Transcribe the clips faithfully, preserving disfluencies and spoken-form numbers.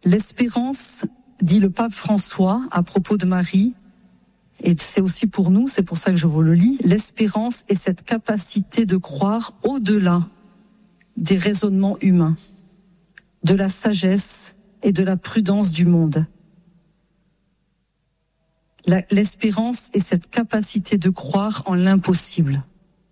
L'espérance, dit le pape François à propos de Marie, et c'est aussi pour nous, c'est pour ça que je vous le lis, l'espérance est cette capacité de croire au-delà des raisonnements humains, de la sagesse et de la prudence du monde. La, l'espérance est cette capacité de croire en l'impossible.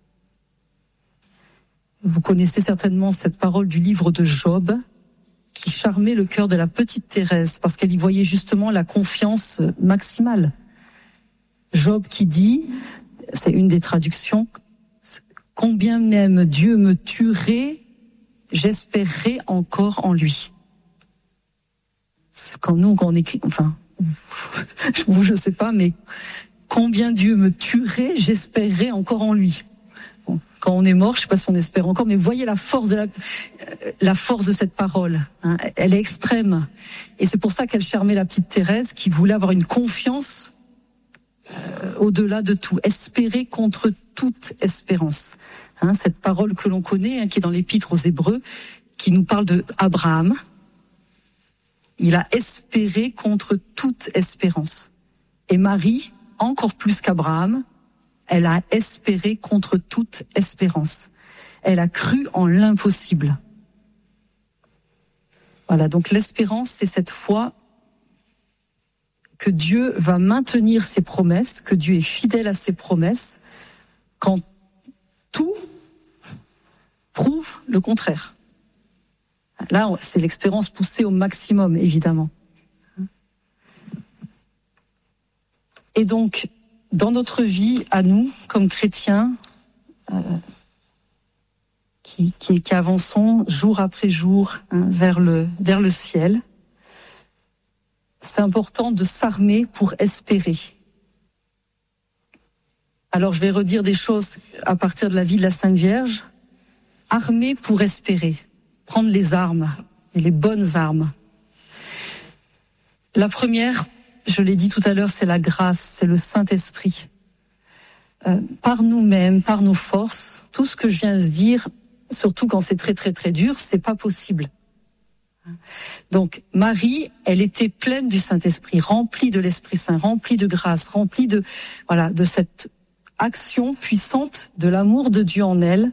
Vous connaissez certainement cette parole du livre de Job, qui charmait le cœur de la petite Thérèse, parce qu'elle y voyait justement la confiance maximale. Job qui dit, c'est une des traductions, « Combien même Dieu me tuerait, j'espérerai encore en lui. » Quand nous, quand on écrit, enfin, vous, je sais pas, mais combien Dieu me tuerait, j'espérerai encore en lui. Bon, quand on est mort, je sais pas si on espère encore, mais vous voyez la force de la, la force de cette parole. Hein, elle est extrême. Et c'est pour ça qu'elle charmait la petite Thérèse, qui voulait avoir une confiance euh, au-delà de tout, espérer contre toute espérance. Hein, cette parole que l'on connaît, hein, qui est dans l'Épître aux Hébreux, qui nous parle de Abraham. Il a espéré contre toute espérance. Et Marie, encore plus qu'Abraham, elle a espéré contre toute espérance. Elle a cru en l'impossible. Voilà, donc l'espérance, c'est cette foi que Dieu va maintenir ses promesses, que Dieu est fidèle à ses promesses, quand tout prouve le contraire. Là, c'est l'expérience poussée au maximum, évidemment. Et donc, dans notre vie, à nous, comme chrétiens, euh, qui, qui, qui avançons jour après jour hein, vers le, vers le ciel, c'est important de s'armer pour espérer. Alors, je vais redire des choses à partir de la vie de la Sainte Vierge. Armer pour espérer. Prendre les armes, et les bonnes armes. La première, je l'ai dit tout à l'heure, c'est la grâce, c'est le Saint-Esprit. Euh, par nous-mêmes, par nos forces, tout ce que je viens de dire, surtout quand c'est très très très dur, c'est pas possible. Donc Marie, elle était pleine du Saint-Esprit, remplie de l'Esprit Saint, remplie de grâce, remplie de voilà de cette action puissante de l'amour de Dieu en elle.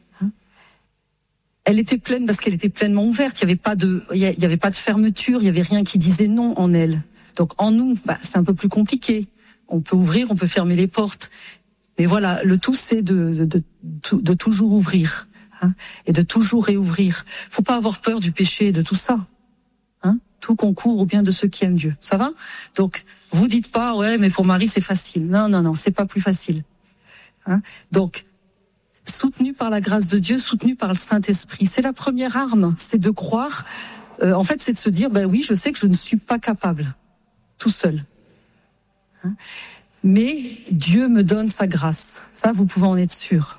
Elle était pleine parce qu'elle était pleinement ouverte. Il y avait pas de, il y avait pas de fermeture. Il y avait rien qui disait non en elle. Donc en nous, bah, c'est un peu plus compliqué. On peut ouvrir, on peut fermer les portes. Mais voilà, le tout c'est de de, de, de toujours ouvrir hein, et de toujours réouvrir. Faut pas avoir peur du péché et de tout ça. Hein, tout concourt au bien de ceux qui aiment Dieu. Ça va ? Donc vous dites pas ouais, mais pour Marie c'est facile. Non non non, c'est pas plus facile. Hein, donc soutenu par la grâce de Dieu, soutenu par le Saint-Esprit. C'est la première arme, c'est de croire, euh, en fait c'est de se dire, ben oui, je sais que je ne suis pas capable, tout seul. Hein? Mais Dieu me donne sa grâce, ça vous pouvez en être sûr.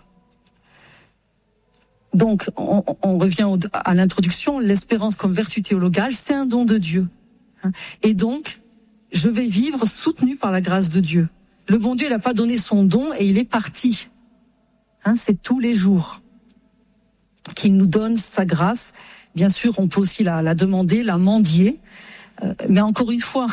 Donc on, on revient au, à l'introduction, l'espérance comme vertu théologale, c'est un don de Dieu. Hein? Et donc, je vais vivre soutenu par la grâce de Dieu. Le bon Dieu, il n'a pas donné son don et il est parti. Hein, c'est tous les jours qu'il nous donne sa grâce. Bien sûr, on peut aussi la, la demander, la mendier. Euh, mais encore une fois,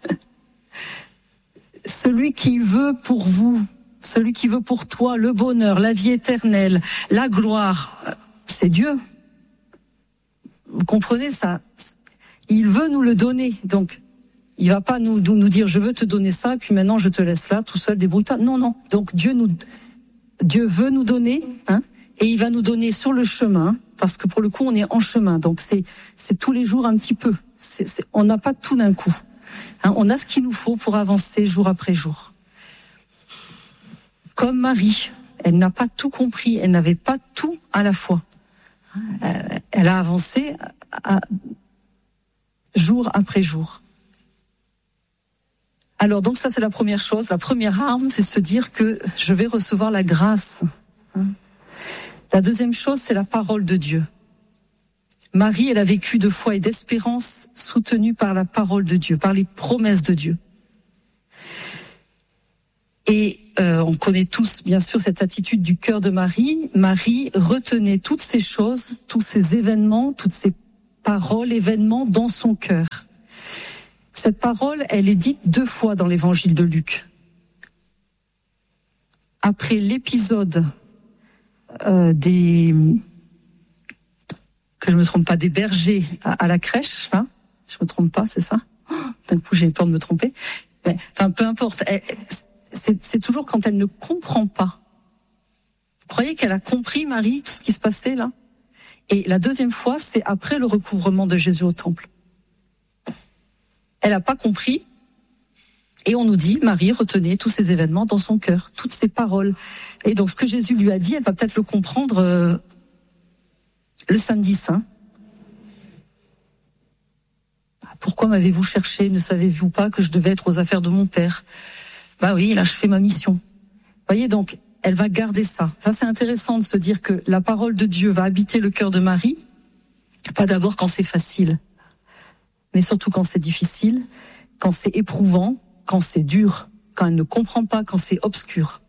celui qui veut pour vous, celui qui veut pour toi le bonheur, la vie éternelle, la gloire, c'est Dieu. Vous comprenez ça ? Il veut nous le donner. Donc, il va pas nous, nous dire, je veux te donner ça, et puis maintenant je te laisse là, tout seul, débrouille-toi. Non, non. Donc, Dieu nous... Dieu veut nous donner, hein, et il va nous donner sur le chemin, parce que pour le coup, on est en chemin. Donc, c'est, c'est tous les jours un petit peu. C'est, c'est, on n'a pas tout d'un coup. Hein, on a ce qu'il nous faut pour avancer jour après jour. Comme Marie, elle n'a pas tout compris, elle n'avait pas tout à la fois. Elle a avancé à, à, jour après jour. Alors donc ça c'est la première chose, la première arme, c'est se dire que je vais recevoir la grâce. La deuxième chose, c'est la parole de Dieu. Marie, elle a vécu de foi et d'espérance soutenue par la parole de Dieu, par les promesses de Dieu. Et euh, on connaît tous bien sûr cette attitude du cœur de Marie. Marie retenait toutes ces choses, tous ces événements, toutes ces parole, événement dans son cœur. Cette parole, elle est dite deux fois dans l'évangile de Luc. Après l'épisode euh, des, que je me trompe pas, des bergers à, à la crèche, hein, je me trompe pas, c'est ça? Oh, d'un coup, j'ai peur de me tromper. Mais, enfin, peu importe. Elle, c'est, c'est toujours quand elle ne comprend pas. Vous croyez qu'elle a compris, Marie, tout ce qui se passait là? Et la deuxième fois, c'est après le recouvrement de Jésus au temple. Elle n'a pas compris. Et on nous dit, Marie retenait tous ces événements dans son cœur, toutes ces paroles. Et donc, ce que Jésus lui a dit, elle va peut-être le comprendre euh, le samedi saint. Pourquoi m'avez-vous cherché? Ne savez-vous pas que je devais être aux affaires de mon Père? Bah oui, là, je fais ma mission. Vous voyez, donc, elle va garder ça. Ça, c'est intéressant de se dire que la parole de Dieu va habiter le cœur de Marie, pas d'abord quand c'est facile, mais surtout quand c'est difficile, quand c'est éprouvant, quand c'est dur, quand elle ne comprend pas, quand c'est obscur.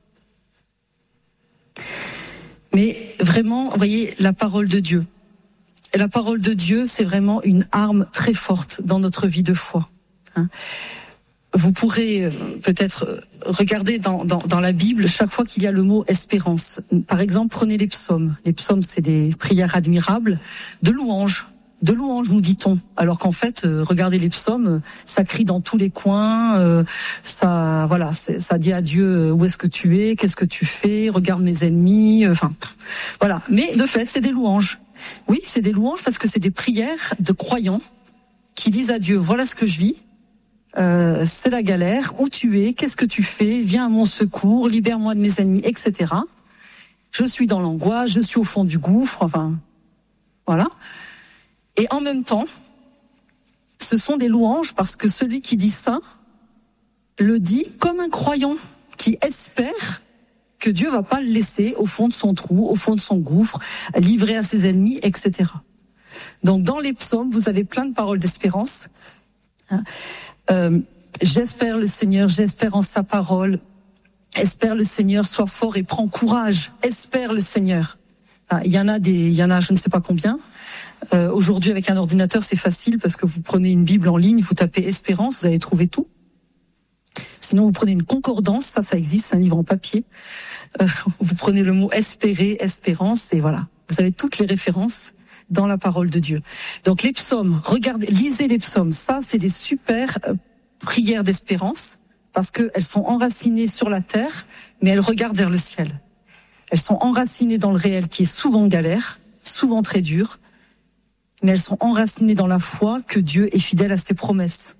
Mais vraiment, vous voyez, la parole de Dieu. Et la parole de Dieu, c'est vraiment une arme très forte dans notre vie de foi. Hein. Vous pourrez peut-être regarder dans, dans, dans la Bible chaque fois qu'il y a le mot espérance. Par exemple, prenez les psaumes. Les psaumes, c'est des prières admirables de louanges. De louanges, nous dit-on. Alors qu'en fait, euh, regardez les psaumes, ça crie dans tous les coins, euh, ça, voilà, ça dit à Dieu euh, où est-ce que tu es, qu'est-ce que tu fais, regarde mes ennemis, enfin, euh, voilà. Mais de fait, c'est des louanges. Oui, c'est des louanges parce que c'est des prières de croyants qui disent à Dieu, voilà ce que je vis, euh, c'est la galère, où tu es, qu'est-ce que tu fais, viens à mon secours, libère-moi de mes ennemis, et cetera. Je suis dans l'angoisse, je suis au fond du gouffre, enfin, voilà. Et en même temps, ce sont des louanges parce que celui qui dit ça le dit comme un croyant qui espère que Dieu va pas le laisser au fond de son trou, au fond de son gouffre, livré à ses ennemis, et cetera. Donc dans les psaumes, vous avez plein de paroles d'espérance. Euh, j'espère le Seigneur, j'espère en sa parole. Espère le Seigneur, sois fort et prends courage. Espère le Seigneur. Il y en a des, il y en a, je ne sais pas combien. Euh, aujourd'hui, avec un ordinateur, c'est facile parce que vous prenez une Bible en ligne, vous tapez espérance, vous allez trouver tout. Sinon, vous prenez une concordance, ça, ça existe, c'est un livre en papier. Euh, vous prenez le mot espérer, espérance, et voilà. Vous avez toutes les références dans la parole de Dieu. Donc, les psaumes, regardez, lisez les psaumes. Ça, c'est des super euh, prières d'espérance parce qu'elles sont enracinées sur la terre, mais elles regardent vers le ciel. Elles sont enracinées dans le réel qui est souvent galère, souvent très dur, mais elles sont enracinées dans la foi que Dieu est fidèle à ses promesses.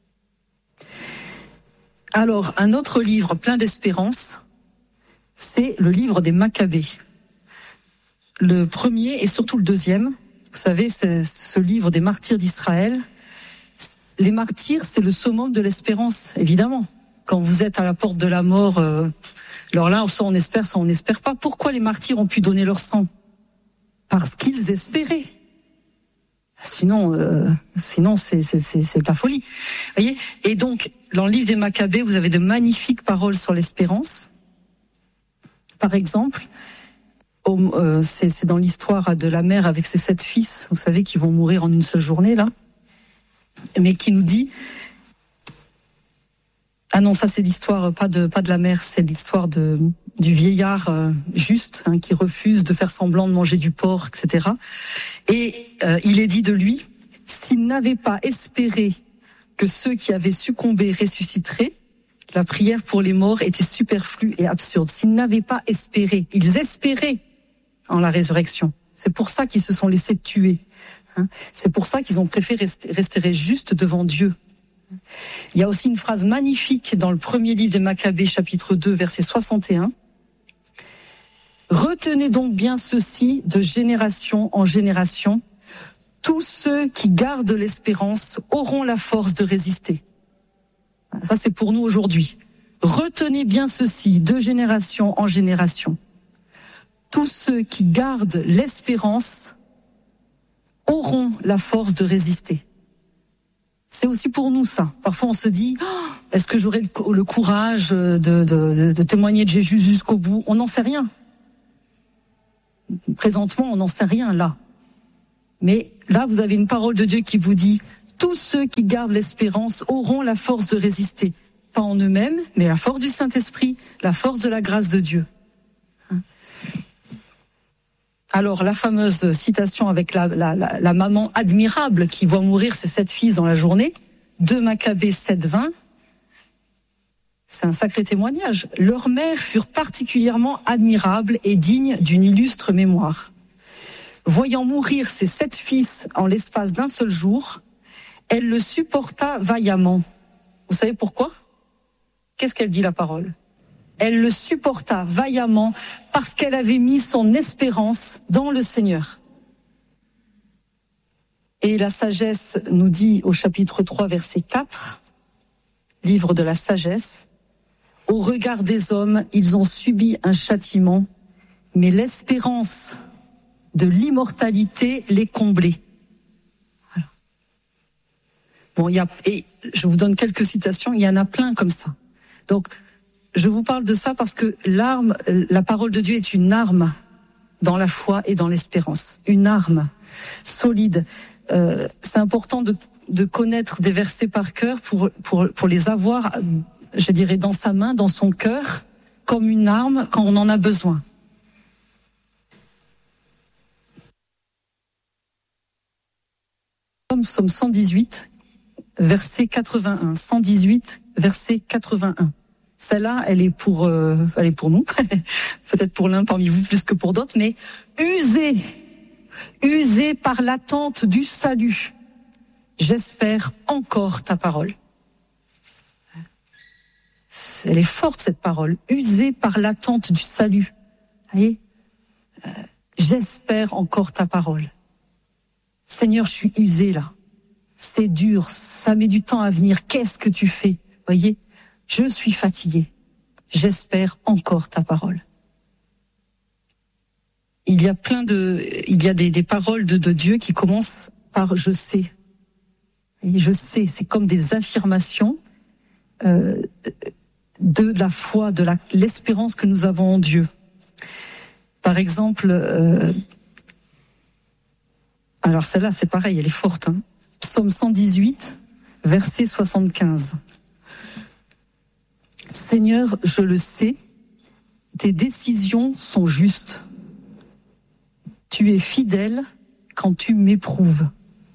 Alors, un autre livre plein d'espérance, c'est le livre des Maccabées. Le premier et surtout le deuxième, vous savez, c'est ce livre des martyrs d'Israël. Les martyrs, c'est le summum de l'espérance, évidemment. Quand vous êtes à la porte de la mort, euh, alors là, soit on espère, soit on n'espère pas. Pourquoi les martyrs ont pu donner leur sang? Parce qu'ils espéraient. Sinon, euh, sinon c'est, c'est, c'est, c'est de la folie. Voyez. Et donc, dans le livre des Maccabées, vous avez de magnifiques paroles sur l'espérance. Par exemple, au, euh, c'est, c'est dans l'histoire de la mère avec ses sept fils, vous savez, qui vont mourir en une seule journée, là. Mais qui nous dit... Ah non, ça c'est l'histoire, pas de, pas de la mère, c'est l'histoire de, du vieillard euh, juste, hein, qui refuse de faire semblant de manger du porc, et cetera. Et euh, il est dit de lui, s'il n'avait pas espéré que ceux qui avaient succombé ressusciteraient, la prière pour les morts était superflue et absurde. S'ils n'avaient pas espéré, ils espéraient en la résurrection. C'est pour ça qu'ils se sont laissés tuer. Hein. C'est pour ça qu'ils ont préféré rester, rester justes devant Dieu. Il y a aussi une phrase magnifique dans le premier livre des Maccabées, chapitre deux, verset soixante et un. Retenez donc bien ceci de génération en génération. Tous ceux qui gardent l'espérance auront la force de résister. Ça, c'est pour nous aujourd'hui. Retenez bien ceci de génération en génération. Tous ceux qui gardent l'espérance auront la force de résister. C'est aussi pour nous ça. Parfois on se dit, oh, est-ce que j'aurai le, le courage de, de, de, de témoigner de Jésus jusqu'au bout? On n'en sait rien. Présentement, on n'en sait rien là. Mais là, vous avez une parole de Dieu qui vous dit, tous ceux qui gardent l'espérance auront la force de résister. Pas en eux-mêmes, mais la force du Saint-Esprit, la force de la grâce de Dieu. Alors, la fameuse citation avec la, la, la, la maman admirable qui voit mourir ses sept fils dans la journée, deux Maccabées sept vingt, c'est un sacré témoignage. Leurs mères furent particulièrement admirables et dignes d'une illustre mémoire. Voyant mourir ses sept fils en l'espace d'un seul jour, elle le supporta vaillamment. Vous savez pourquoi ? Qu'est-ce qu'elle dit la parole ? Elle le supporta vaillamment parce qu'elle avait mis son espérance dans le Seigneur. Et la sagesse nous dit au chapitre trois, verset quatre, livre de la sagesse, « Au regard des hommes, ils ont subi un châtiment, mais l'espérance de l'immortalité les comblait. » Voilà. Bon, il y a, et je vous donne quelques citations, il y en a plein comme ça. Donc, je vous parle de ça parce que l'arme, la parole de Dieu est une arme dans la foi et dans l'espérance. Une arme solide. Euh, c'est important de, de connaître des versets par cœur pour, pour, pour les avoir, je dirais, dans sa main, dans son cœur, comme une arme quand on en a besoin. Psaume cent dix-huit, verset quatre-vingt-un. cent dix-huit, verset quatre-vingt-un. Celle-là, elle est pour, euh, elle est pour nous, peut-être pour l'un parmi vous plus que pour d'autres, mais usée, usée par l'attente du salut. J'espère encore ta parole. Elle est forte cette parole, usée par l'attente du salut. Vous voyez, euh, j'espère encore ta parole. Seigneur, je suis usée là. C'est dur, ça met du temps à venir. Qu'est-ce que tu fais ? Vous voyez ? Je suis fatigué. J'espère encore ta parole. Il y a plein de, il y a des, des paroles de, de Dieu qui commencent par je sais. Et je sais, c'est comme des affirmations euh, de la foi, de la, l'espérance que nous avons en Dieu. Par exemple, euh, alors celle-là c'est pareil, elle est forte. Hein. Psaume cent dix-huit, verset soixante-quinze. Seigneur, je le sais, tes décisions sont justes. Tu es fidèle quand tu m'éprouves.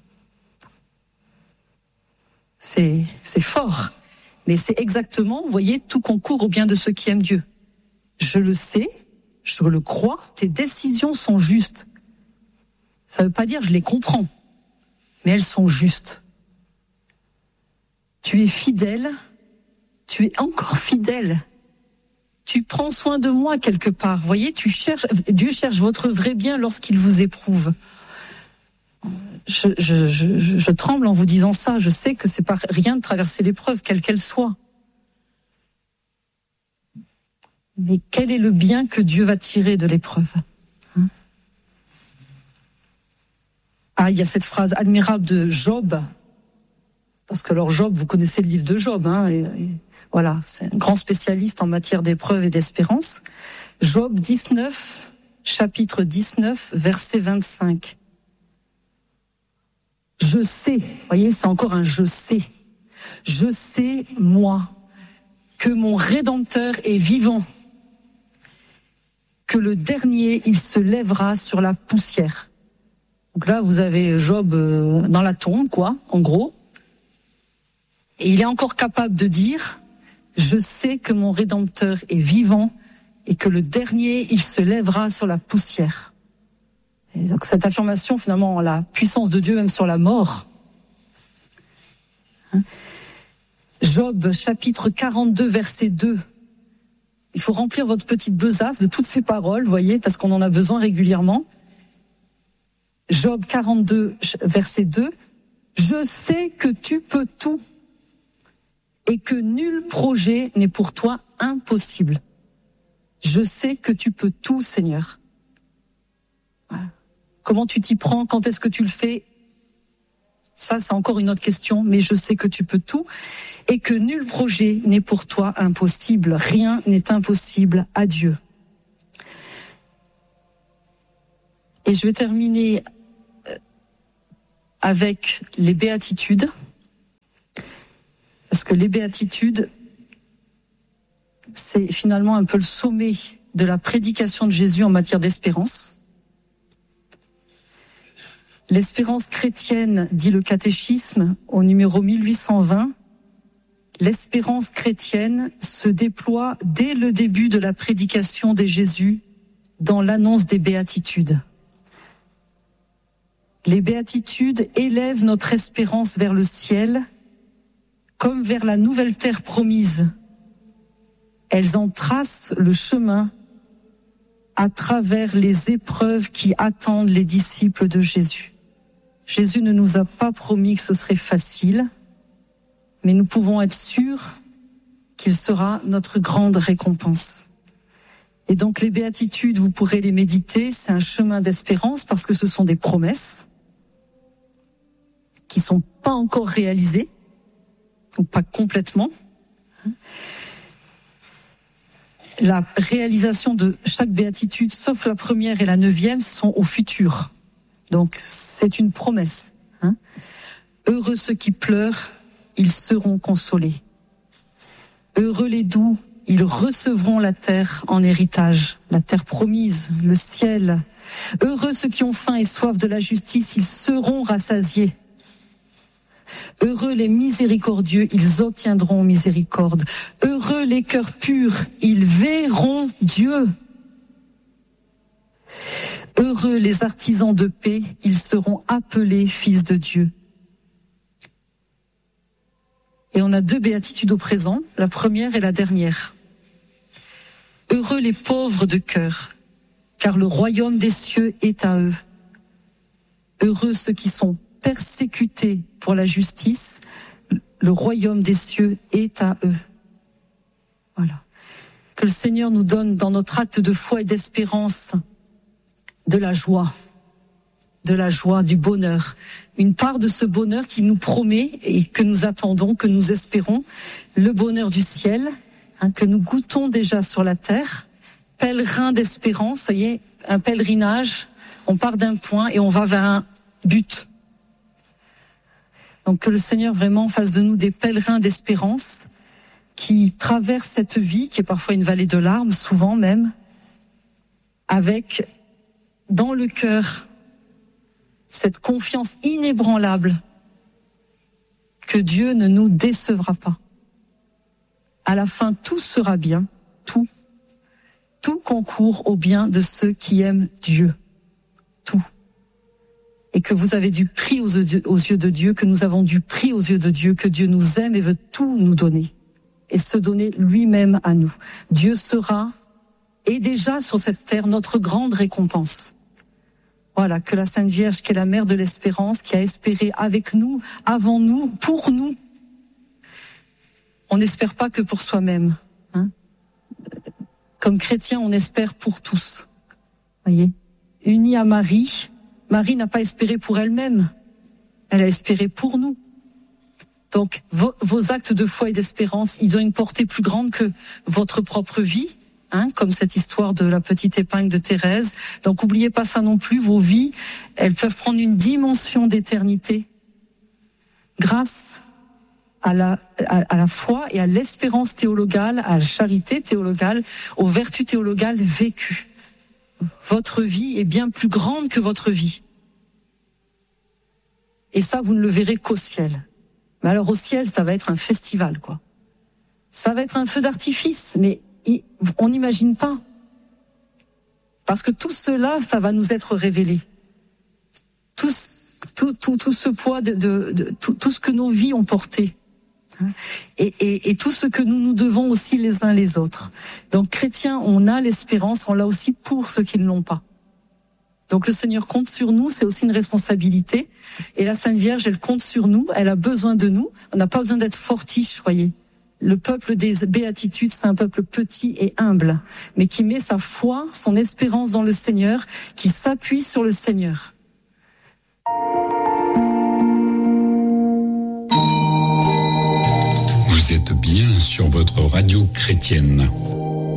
C'est, c'est fort, mais c'est exactement, vous voyez, tout concourt au bien de ceux qui aiment Dieu. Je le sais, je le crois, tes décisions sont justes. Ça ne veut pas dire je les comprends, mais elles sont justes. Tu es fidèle. Tu es encore fidèle. Tu prends soin de moi quelque part. Vous voyez, tu cherches, Dieu cherche votre vrai bien lorsqu'il vous éprouve. Je, je, je, je tremble en vous disant ça. Je sais que c'est pas rien de traverser l'épreuve, quelle qu'elle soit. Mais quel est le bien que Dieu va tirer de l'épreuve ? hein Ah, il y a cette phrase admirable de Job. Parce que alors Job, vous connaissez le livre de Job, hein, et, et voilà, c'est un grand spécialiste en matière d'épreuve et d'espérance. Job dix-neuf, chapitre dix-neuf, verset vingt-cinq. Je sais, vous voyez, c'est encore un je sais. Je sais, moi, que mon Rédempteur est vivant, que le dernier, il se lèvera sur la poussière. Donc là, vous avez Job dans la tombe, quoi, en gros. Et il est encore capable de dire, je sais que mon Rédempteur est vivant et que le dernier, il se lèvera sur la poussière. Et donc cette affirmation, finalement, la puissance de Dieu même sur la mort. Job, chapitre quarante-deux, verset deux. Il faut remplir votre petite besace de toutes ces paroles, vous voyez, parce qu'on en a besoin régulièrement. Job quarante-deux, verset deux. Je sais que tu peux tout et que nul projet n'est pour toi impossible. Je sais que tu peux tout, Seigneur. Voilà. Comment tu t'y prends? Quand est-ce que tu le fais? Ça, c'est encore une autre question, mais je sais que tu peux tout et que nul projet n'est pour toi impossible. Rien n'est impossible à Dieu. Et je vais terminer avec les béatitudes, parce que les béatitudes, c'est finalement un peu le sommet de la prédication de Jésus en matière d'espérance. L'espérance chrétienne, dit le catéchisme au numéro mille huit cent vingt, l'espérance chrétienne se déploie dès le début de la prédication de Jésus dans l'annonce des béatitudes. Les béatitudes élèvent notre espérance vers le ciel, comme vers la nouvelle terre promise. Elles en tracent le chemin à travers les épreuves qui attendent les disciples de Jésus. Jésus ne nous a pas promis que ce serait facile, mais nous pouvons être sûrs qu'il sera notre grande récompense. Et donc les béatitudes, vous pourrez les méditer, c'est un chemin d'espérance parce que ce sont des promesses qui ne sont pas encore réalisées, ou pas complètement. La réalisation de chaque béatitude, sauf la première et la neuvième, sont au futur. Donc c'est une promesse. Hein. Heureux ceux qui pleurent, ils seront consolés. Heureux les doux, ils recevront la terre en héritage, la terre promise, le ciel. Heureux ceux qui ont faim et soif de la justice, ils seront rassasiés. Heureux les miséricordieux, ils obtiendront miséricorde. Heureux les cœurs purs, ils verront Dieu. Heureux les artisans de paix, ils seront appelés fils de Dieu. Et on a deux béatitudes au présent, la première et la dernière. Heureux les pauvres de cœur, car le royaume des cieux est à eux. Heureux ceux qui sont persécutés pour la justice, le royaume des cieux est à eux. Voilà. Que le Seigneur nous donne dans notre acte de foi et d'espérance de la joie, de la joie, du bonheur. Une part de ce bonheur qu'il nous promet et que nous attendons, que nous espérons, le bonheur du ciel, hein, que nous goûtons déjà sur la terre. Pèlerin d'espérance, vous voyez, un pèlerinage, on part d'un point et on va vers un but. Donc que le Seigneur vraiment fasse de nous des pèlerins d'espérance qui traversent cette vie, qui est parfois une vallée de larmes, souvent même, avec dans le cœur cette confiance inébranlable que Dieu ne nous décevra pas. À la fin, tout sera bien, tout. Tout concourt au bien de ceux qui aiment Dieu. Tout. Et que vous avez du prix aux yeux de Dieu, que nous avons du prix aux yeux de Dieu, que Dieu nous aime et veut tout nous donner. Et se donner lui-même à nous. Dieu sera, et déjà sur cette terre, notre grande récompense. Voilà, que la Sainte Vierge, qui est la mère de l'espérance, qui a espéré avec nous, avant nous, pour nous. On n'espère pas que pour soi-même. Hein. Comme chrétien, on espère pour tous. Voyez, unis à Marie, Marie n'a pas espéré pour elle-même, elle a espéré pour nous. Donc, vos, vos actes de foi et d'espérance, ils ont une portée plus grande que votre propre vie, hein, comme cette histoire de la petite épingle de Thérèse. Donc, n'oubliez pas ça non plus, vos vies, elles peuvent prendre une dimension d'éternité grâce à la, à, à la foi et à l'espérance théologale, à la charité théologale, aux vertus théologales vécues. Votre vie est bien plus grande que votre vie. Et ça, vous ne le verrez qu'au ciel. Mais alors au ciel, ça va être un festival, quoi. Ça va être un feu d'artifice, mais on n'imagine pas. Parce que tout cela, ça va nous être révélé. Tout, tout, tout, tout ce poids, de, de, de tout, tout ce que nos vies ont porté. Et, et, et tout ce que nous nous devons aussi les uns les autres. Donc chrétiens, on a l'espérance, on l'a aussi pour ceux qui ne l'ont pas. Donc le Seigneur compte sur nous, c'est aussi une responsabilité. Et la Sainte Vierge, elle compte sur nous, elle a besoin de nous. On n'a pas besoin d'être fortiche, voyez. Le peuple des béatitudes, c'est un peuple petit et humble, mais qui met sa foi, son espérance dans le Seigneur, qui s'appuie sur le Seigneur. Vous êtes bien sur votre radio chrétienne.